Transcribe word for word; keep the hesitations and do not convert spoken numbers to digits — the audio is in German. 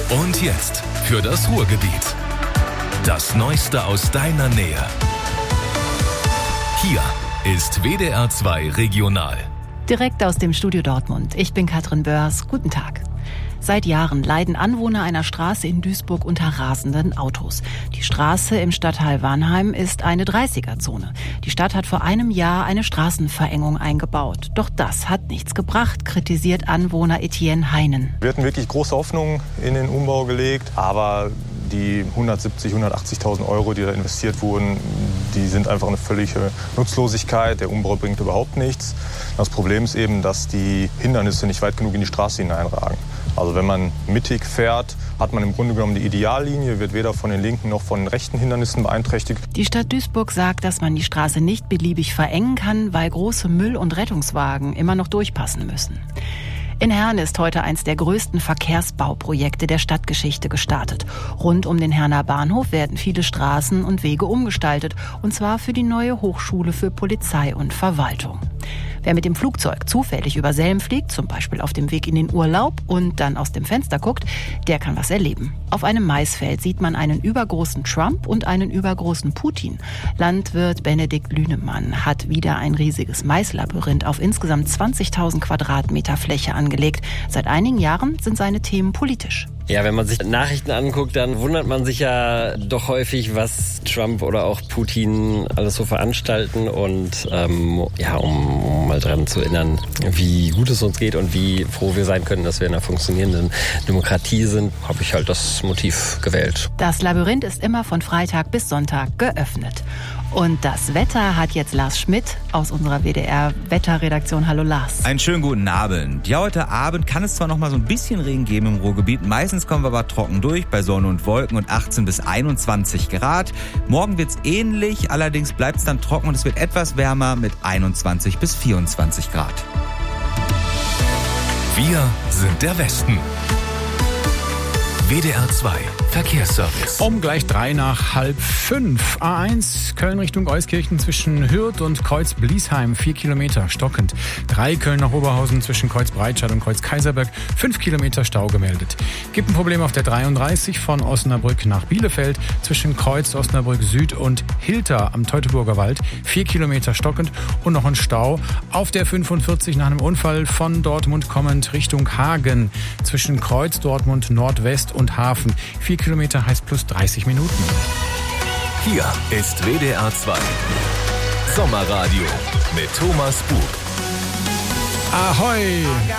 Und jetzt für das Ruhrgebiet. Das Neueste aus deiner Nähe. Hier ist W D R zwei Regional. Direkt aus dem Studio Dortmund. Ich bin Katrin Börs. Guten Tag. Seit Jahren leiden Anwohner einer Straße in Duisburg unter rasenden Autos. Die Straße im Stadtteil Warnheim ist eine dreißiger-Zone. Die Stadt hat vor einem Jahr eine Straßenverengung eingebaut. Doch das hat nichts gebracht, kritisiert Anwohner Etienne Heinen. Wir hatten wirklich große Hoffnungen in den Umbau gelegt, aber die hundertsiebzig, hundertachtzigtausend Euro, die da investiert wurden, die sind einfach eine völlige Nutzlosigkeit. Der Umbau bringt überhaupt nichts. Das Problem ist eben, dass die Hindernisse nicht weit genug in die Straße hineinragen. Also wenn man mittig fährt, hat man im Grunde genommen die Ideallinie, wird weder von den linken noch von den rechten Hindernissen beeinträchtigt. Die Stadt Duisburg sagt, dass man die Straße nicht beliebig verengen kann, weil große Müll- und Rettungswagen immer noch durchpassen müssen. In Herne ist heute eins der größten Verkehrsbauprojekte der Stadtgeschichte gestartet. Rund um den Herner Bahnhof werden viele Straßen und Wege umgestaltet, und zwar für die neue Hochschule für Polizei und Verwaltung. Wer mit dem Flugzeug zufällig über Selm fliegt, zum Beispiel auf dem Weg in den Urlaub und dann aus dem Fenster guckt, der kann was erleben. Auf einem Maisfeld sieht man einen übergroßen Trump und einen übergroßen Putin. Landwirt Benedikt Lünemann hat wieder ein riesiges Maislabyrinth auf insgesamt zwanzigtausend Quadratmeter Fläche angelegt. Seit einigen Jahren sind seine Themen politisch. Ja, wenn man sich Nachrichten anguckt, dann wundert man sich ja doch häufig, was Trump oder auch Putin alles so veranstalten. Und ähm, ja, um, um mal dran zu erinnern, wie gut es uns geht und wie froh wir sein können, dass wir in einer funktionierenden Demokratie sind, habe ich halt das Motiv gewählt. Das Labyrinth ist immer von Freitag bis Sonntag geöffnet. Und das Wetter hat jetzt Lars Schmidt aus unserer W D R-Wetterredaktion. Hallo Lars. Einen schönen guten Abend. Ja, heute Abend kann es zwar noch mal so ein bisschen Regen geben im Ruhrgebiet. Meistens kommen wir aber trocken durch bei Sonne und Wolken und achtzehn bis einundzwanzig Grad. Morgen wird's ähnlich, allerdings bleibt es dann trocken und es wird etwas wärmer mit einundzwanzig bis vierundzwanzig Grad. Wir sind der Westen. W D R zwei Verkehrsservice. Um gleich drei nach halb fünf. A eins Köln Richtung Euskirchen zwischen Hürth und Kreuz-Bliesheim. Vier Kilometer stockend. Drei Köln nach Oberhausen zwischen Kreuz-Breitscheid und Kreuz-Kaiserberg. Fünf Kilometer Stau gemeldet. Gibt ein Problem auf der dreiunddreißig von Osnabrück nach Bielefeld zwischen Kreuz Osnabrück Süd und Hilter am Teutoburger Wald. Vier Kilometer stockend und noch ein Stau auf der fünfundvierzig nach einem Unfall von Dortmund kommend Richtung Hagen zwischen Kreuz Dortmund Nordwest und Hafen. Vier Kilometer heißt plus dreißig Minuten. Hier ist W D R zwei Sommerradio mit Thomas Bug. Ahoi!